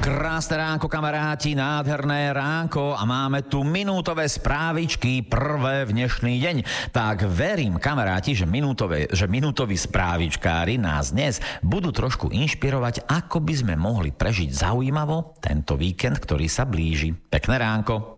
Krásne ránko, kamaráti, nádherné ránko a máme tu minútové správičky, prvé v dnešný deň. Tak verím, kamaráti, že minútoví správičkári nás dnes budú trošku inšpirovať, ako by sme mohli prežiť zaujímavo tento víkend, ktorý sa blíži. Pekné ránko.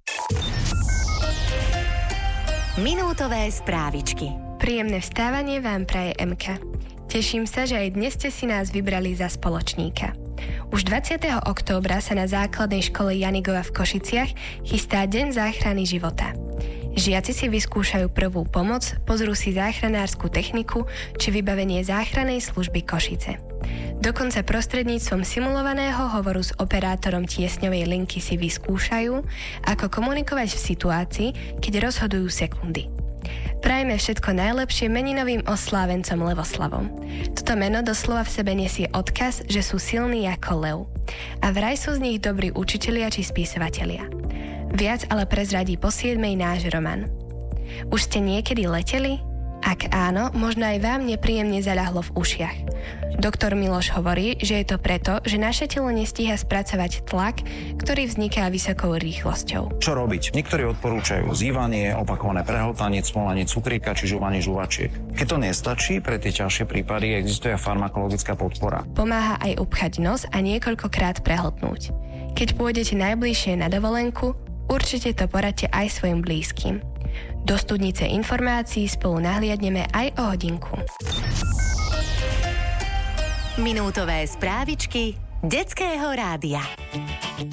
Minútové správičky. Príjemné vstávanie vám praje Emka. Teším sa, že aj dnes ste si nás vybrali za spoločníka. Už 20. októbra sa na základnej škole Janigova v Košiciach chystá Deň záchrany života. Žiaci si vyskúšajú prvú pomoc, pozrú si záchranárskú techniku či vybavenie záchrannej služby Košice. Dokonca prostredníctvom simulovaného hovoru s operátorom tiesňovej linky si vyskúšajú, ako komunikovať v situácii, keď rozhodujú sekundy. Prajme všetko najlepšie meninovým oslávencom Levoslavom. Toto meno doslova v sebe nesie odkaz, že sú silní ako lev. A vraj sú z nich dobrí učitelia či spisovatelia. Viac ale prezradí po 7. náš Roman. Už ste niekedy leteli? Ak áno, možno aj vám nepríjemne zaľahlo v ušiach. Doktor Miloš hovorí, že je to preto, že naše telo nestíha spracovať tlak, ktorý vzniká vysokou rýchlosťou. Čo robiť? Niektorí odporúčajú zývanie, opakované prehltanie, smolanie cukríka či žúvanie žuvačiek. Keď to nestačí, pre tie ťažšie prípady existuje farmakologická podpora. Pomáha aj upchať nos a niekoľkokrát prehltnúť. Keď pôjdete najbližšie na dovolenku, určite to poradte aj svojim blízkym. Do studnice informácií spolu nahliadneme aj o hodinku. Minútové správičky Detského rádia.